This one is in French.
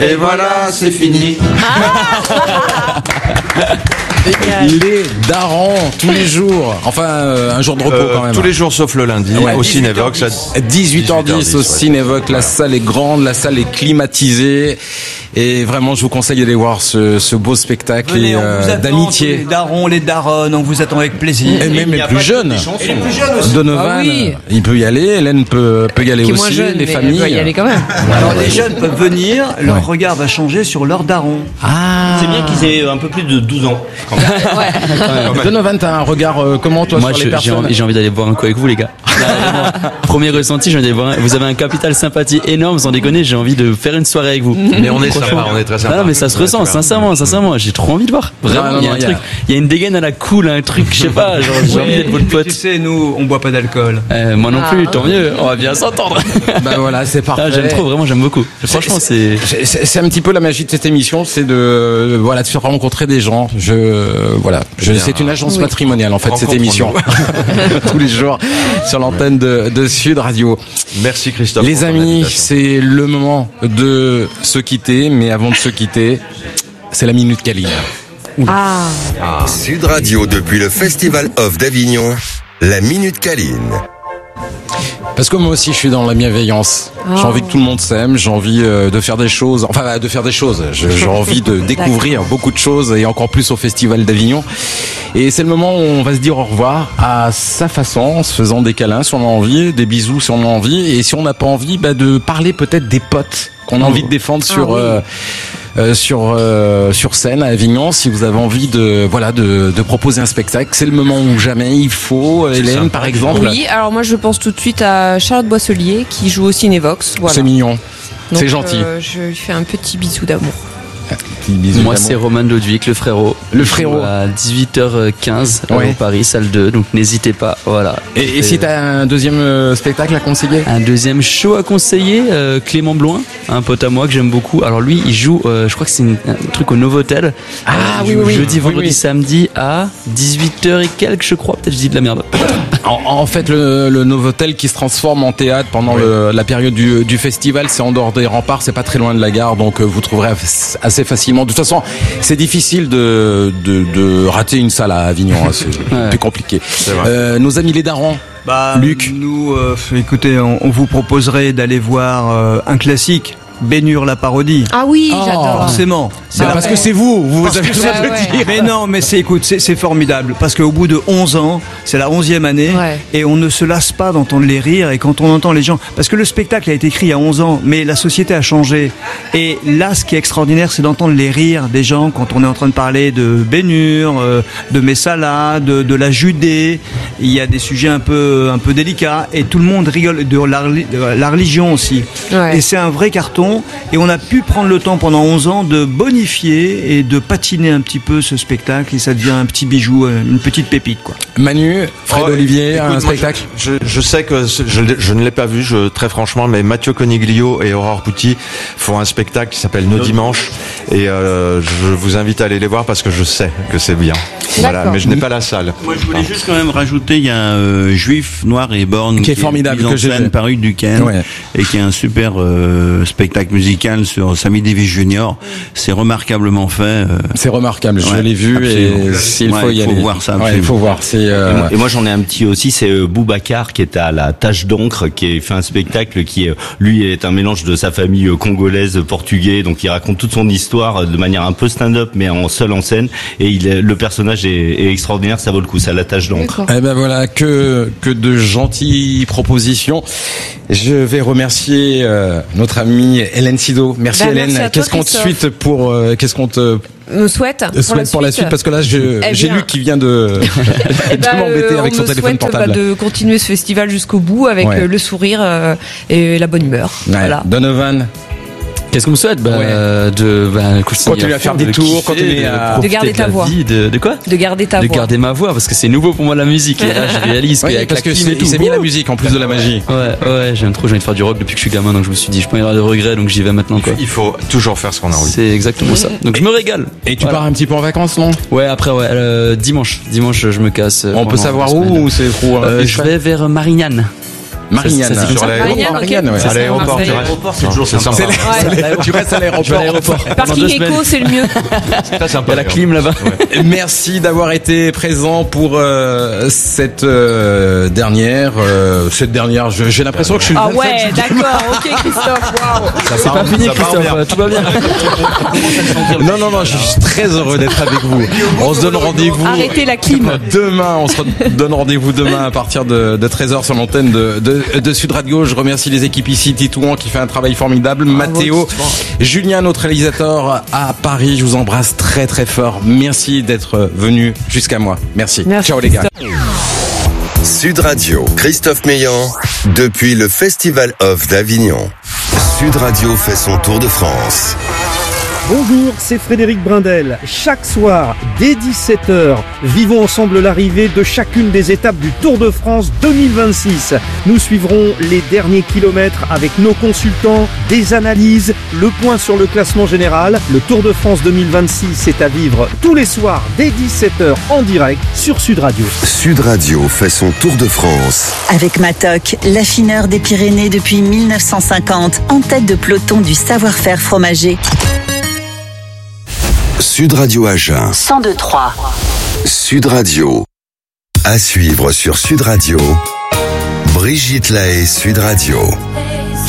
Et voilà, c'est fini. Les darons tous les jours, enfin un jour de repos quand même. Tous les jours sauf le lundi, au Cinévox. 18h10 au Cinévox, la salle est grande, la salle est climatisée. Et vraiment, je vous conseille d'aller voir ce beau spectacle. Venez, on vous attend, d'amitié. Les darons, les daronnes, on vous attend avec plaisir. Et même les plus jeunes. Et les plus jeunes aussi. Donovan, il peut y aller, Hélène peut y aller Qui est aussi, moins jeune, les mais familles. elle peut y aller quand même. Alors les jeunes peuvent venir, leur regard va changer sur leur daron. Ah. C'est bien qu'ils aient un peu plus de 12 ans. Quand même. Donovan, t'as un regard comment toi Moi, sur les personnes? j'ai envie d'aller boire un coup avec vous, les gars. Premier ressenti, j'ai envie d'aller boire vous avez un capital sympathie énorme, sans déconner, j'ai envie de faire une soirée avec vous. Mais on est sympa, on est très sympa. Non, mais ça se ressent, sincèrement, j'ai trop envie de voir. Vraiment, il y a un truc, il y a une dégaine à la cool, un truc, je sais pas, genre, j'ai envie d'être votre pote. Tu sais, nous, on boit pas d'alcool. Moi non plus, tant mieux, on va bien s'entendre. Bah voilà, c'est parfait. J'aime trop, vraiment, j'aime beaucoup. Franchement, c'est un petit peu la magie de cette émission, c'est de faire rencontrer des gens. C'est une agence matrimoniale en fait cette émission. Tous les jours sur l'antenne de Sud Radio. Merci Christophe. Les amis, c'est le moment de se quitter, mais avant de se quitter, c'est la Minute Caline. Sud Radio depuis le Festival Off d'Avignon, la Minute Caline. Parce que moi aussi je suis dans la bienveillance. J'ai envie que tout le monde s'aime, j'ai envie de faire des choses, j'ai envie de découvrir beaucoup de choses et encore plus au Festival d'Avignon. Et c'est le moment où on va se dire au revoir à sa façon, en se faisant des câlins si on a envie, des bisous si on a envie, et si on n'a pas envie, de parler peut-être des potes qu'on a envie de défendre sur scène à Avignon. Si vous avez envie de proposer un spectacle, c'est le moment où jamais il faut. Hélène, par exemple. Oui, alors moi je pense tout de suite à Charlotte Boisselier qui joue au Cinévox. Voilà. C'est mignon. Donc, c'est gentil. Je lui fais un petit bisou d'amour. Moi, c'est Roman Lodwick, le frérot. Le frérot. À 18h15 à Paris, salle 2. Donc n'hésitez pas. Voilà. Et si t'as un deuxième spectacle à conseiller? Un deuxième show à conseiller, Clément Bloin, un pote à moi que j'aime beaucoup. Alors lui, il joue, je crois que c'est un truc au Novotel. Jeudi, vendredi, samedi à 18h et quelques, je crois. Peut-être je dis de la merde. En fait, le Novotel qui se transforme en théâtre pendant la période du festival, c'est en dehors des remparts, c'est pas très loin de la gare, donc vous trouverez assez facilement. De toute façon, c'est difficile de rater une salle à Avignon, hein, c'est plus compliqué. Nos amis les darons. Luc. Nous, écoutez, on vous proposerait d'aller voir un classique. Ben-Hur la parodie. Ah oui, j'adore. Forcément. Parce que c'est vous avez tout à dire. Mais non, mais c'est formidable. Parce qu'au bout de 11 ans, c'est la 11e année, et on ne se lasse pas d'entendre les rires, et quand on entend les gens, parce que le spectacle a été écrit il y a 11 ans, mais la société a changé. Et là, ce qui est extraordinaire, c'est d'entendre les rires des gens quand on est en train de parler de Ben-Hur, de Messala, de la Judée. Il y a des sujets un peu délicats, et tout le monde rigole de la religion aussi. Et c'est un vrai carton. Et on a pu prendre le temps pendant 11 ans de bonifier et de patiner un petit peu ce spectacle, et ça devient un petit bijou, une petite pépite, quoi. Manu, Fred Olivier, un spectacle. Je sais que je ne l'ai pas vu, très franchement, mais Mathieu Coniglio et Aurore Pouty font un spectacle qui s'appelle Nos Dimanches, et je vous invite à aller les voir parce que je sais que c'est bien. Voilà, mais je n'ai pas la salle. Moi, je voulais juste quand même rajouter, il y a Juif, Noir et Born qui est formidable, que j'ai par Hugues Duquesne, et qui est un super spectacle musical sur Sammy Davis Jr. C'est remarquablement fait. C'est remarquable, je l'ai vu, absolument. Et s'il faut y aller. Il faut voir ça. Il faut voir. Et moi j'en ai un petit aussi, c'est Boubacar qui est à la Tache d'encre, qui fait un spectacle qui lui est un mélange de sa famille congolaise, portugais, donc il raconte toute son histoire de manière un peu stand-up, mais en scène. Et le personnage est extraordinaire, ça vaut le coup, c'est à la Tache d'encre. Eh ben voilà, que de gentilles propositions. Je vais remercier notre amie Hélène Sido. Merci Hélène. Qu'est-ce qu'on te souhaite me souhaite pour la suite, parce que là j'ai Luc qui vient de m'embêter avec son téléphone portable. De continuer ce festival jusqu'au bout avec le sourire et la bonne humeur. Voilà. Donovan. Qu'est-ce qu'on me souhaite continuer à faire des tours, continuer à garder ta voix. De quoi? De garder ta voix. De garder ma voix, parce que c'est nouveau pour moi la musique. Et là, je réalise qu'il y a parce que c'est mis la musique en plus de la magie. Ouais, j'ai envie de faire du rock depuis que je suis gamin, donc je me suis dit, je peux pas y avoir de regrets, donc j'y vais maintenant, quoi. Il faut toujours faire ce qu'on a envie. C'est exactement ça. Donc je me régale. Et tu pars un petit peu en vacances, non? Ouais, après, dimanche, je me casse. On peut savoir où, ou c'est trop? Je vais vers Marignane. Marignane. Sur Marignane, ouais. À l'aéroport, tu restes. L'aéroport, c'est toujours sympa. Tu restes à l'aéroport. Parking éco, c'est le mieux. C'est sympa. Il y a la clim là-bas. Merci d'avoir été présent pour cette dernière. J'ai l'impression que je suis. Ah ouais, d'accord, ok Christophe, waouh. C'est pas fini Christophe, tout va bien. Non, je suis très heureux d'être avec vous. On se donne rendez-vous. Arrêtez la clim. Demain, on se donne rendez-vous demain à partir de 13h sur l'antenne de Sud Radio. Je remercie les équipes ici, Titouan qui fait un travail formidable, Mathéo, Julien, notre réalisateur à Paris. Je vous embrasse très très fort. Merci d'être venu jusqu'à moi. Merci. Ciao les gars. Sud Radio, Christophe Meillan, depuis le Festival of d'Avignon. Sud Radio fait son tour de France. Bonjour, c'est Frédéric Brindel. Chaque soir, dès 17h, vivons ensemble l'arrivée de chacune des étapes du Tour de France 2026. Nous suivrons les derniers kilomètres avec nos consultants, des analyses, le point sur le classement général. Le Tour de France 2026 est à vivre tous les soirs dès 17h en direct sur Sud Radio. Sud Radio fait son Tour de France. Avec Matok, l'affineur des Pyrénées depuis 1950, en tête de peloton du savoir-faire fromager. Sud Radio Agen. 102.3. Sud Radio. À suivre sur Sud Radio. Brigitte Lahaie, Sud Radio.